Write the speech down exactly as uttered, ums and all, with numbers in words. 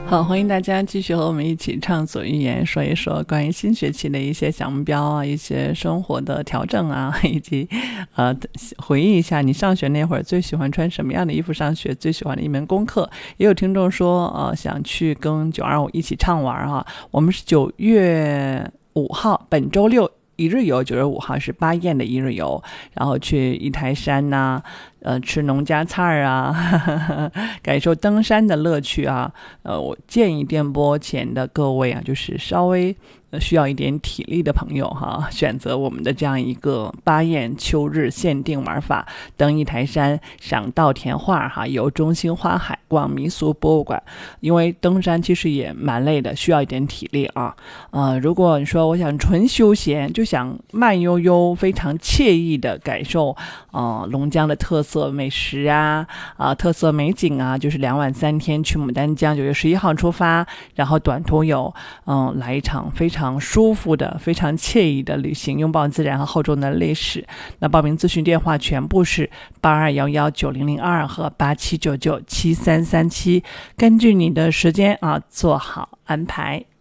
好，欢迎大家继续和我们一起畅所欲言，说一说关于新学期的一些小目标啊，一些生活的调整啊，以及呃回忆一下你上学那会儿最喜欢穿什么样的衣服上学，最喜欢的一门功课。也有听众说呃想去跟九二五一起畅玩哈，我们是九月五号，本周六一日游，九月五号是巴彦的一日游，然后去一台山呐、啊，呃，吃农家菜啊，呵呵，感受登山的乐趣啊。呃，我建议电波前的各位啊，就是稍微需要一点体力的朋友哈，选择我们的这样一个巴彦秋日限定玩法，登一台山，赏稻田画哈，游中心花海，逛民俗博物馆。因为登山其实也蛮累的，需要一点体力啊。呃，如果你说我想纯休闲，就想慢悠悠、非常惬意的感受呃龙江的特色美食啊，啊、呃、特色美景啊，就是两晚三天去牡丹江，九月十一号出发，然后短途游，嗯、呃，来一场非常舒服的、非常惬意的旅行，拥抱自然和厚重的历史。那报名咨询电话全部是八二一一九零零二和八七九九七三三七，根据你的时间啊做好安排。